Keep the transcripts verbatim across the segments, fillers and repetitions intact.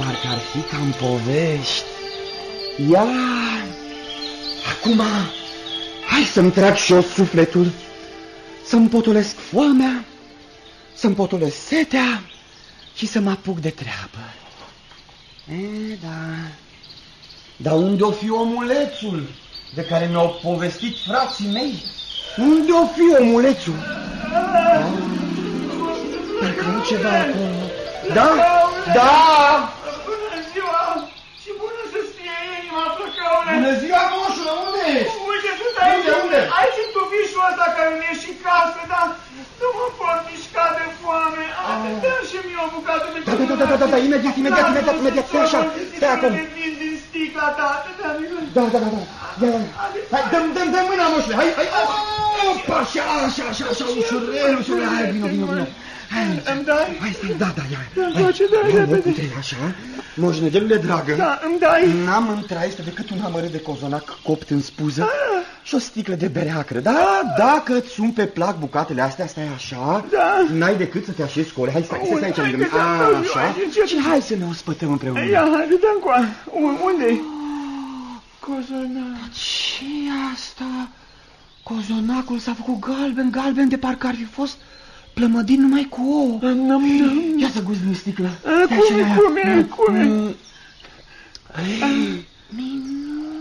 parcă ar fi ca în povești. Ia, acum, hai să-mi trag și eu sufletul, să-mi potolesc foamea, să-mi potolesc setea și să mă apuc de treabă. E, da, dar unde o fi omulețul de care mi-au povestit frații mei? Unde o fi omulețul? Da? Parcă nu ceva acolo. Da? Da! Bună ziua! Și bună să-ți fie inima, Flăcăule! Bună ziua, moșule, unde ești? Uite, sunt aici, unde? aici în tufișul ăsta care mi e și casă, dar nu mă pot mișca de foame. Dă și mie o bucată de Da, da, da, da, da, da, imediat, imediat, imediat, imediat, stai așa, stai acum. din sticla ta, da, da, da, da, ia, ia, hai, dăm, dăm, dăm mâna, moșule, hai, hai, opa, așa, așa, așa, așa, ușurel, ușurel, hai, vino, vino, vino. Îmi dai? Hai, stai, da, da, ia. Da-mi place, dai, repede. Uite, așa, moșnăgelule dragă. Da, îmi dai. N-am în traistă decât un amărât de cozonac copt în spuză și o sticlă de bere acră. Da, dacă îți sunt pe plac bucatele astea, stai așa, da. N-ai decât să te așezi cu Hai, stai, stai, stai aici lângă mine. Așa, și hai să ne ospătăm împreună. Ia, haide, dă-mi coa. Unde-i? Cozonac. Ce asta? Cozonacul s-a făcut galben, galben de parcă ar fi fost plămădin numai cu ouă. Ia să guzi din sticlă. Cum e, cum e, cum e?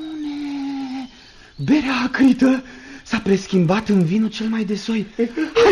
Minune! Berea acrită s-a preschimbat în vinul cel mai de soi.